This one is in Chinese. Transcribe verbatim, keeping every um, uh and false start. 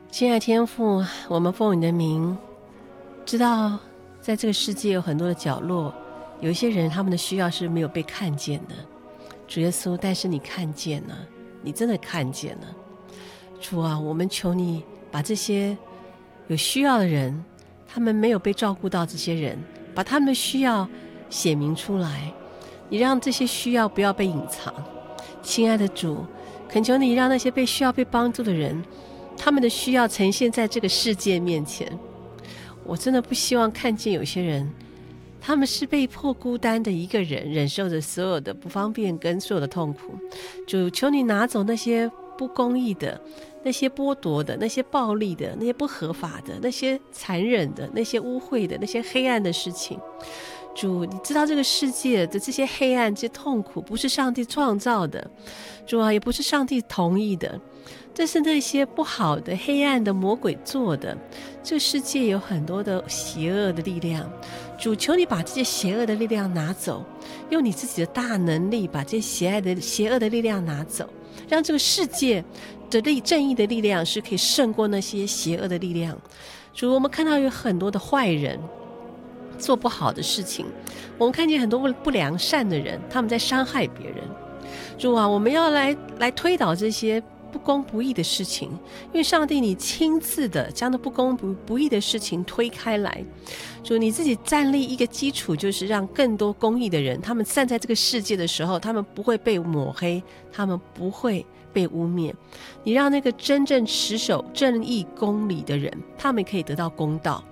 亲爱的天父，我们奉你的名，知道在这个世界有很多的角落，有一些人他们的需要是没有被看见的。主耶稣，但是你看见了，你真的看见了。主啊，我们求你把这些有需要的人，他们没有被照顾到，这些人把他们的需要写明出来，你让这些需要不要被隐藏。亲爱的主，恳求你让那些被需要被帮助的人，他们的需要呈现在这个世界面前。我真的不希望看见有些人，他们是被迫孤单的一个人，忍受着所有的不方便跟所有的痛苦。主，求你拿走那些不公义的，那些剥夺的，那些暴力的，那些不合法的，那些残忍的，那些污秽的，那些黑暗的事情。主，你知道这个世界的这些黑暗，这些痛苦不是上帝创造的，主啊，也不是上帝同意的，这是那些不好的黑暗的魔鬼做的。这个世界有很多的邪恶的力量，主，求你把这些邪恶的力量拿走，用你自己的大能力把这些邪恶的邪恶的力量拿走，让这个世界的力正义的力量是可以胜过那些邪恶的力量。主，我们看到有很多的坏人做不好的事情，我们看见很多不良善的人，他们在伤害别人。主啊，我们要来来推倒这些不公不义的事情，因为上帝你亲自的将那不公不不义的事情推开来。主，你自己站立一个基础，就是让更多公义的人，他们站在这个世界的时候，他们不会被抹黑，他们不会被污蔑。你让那个真正持守正义公理的人，他们可以得到公道。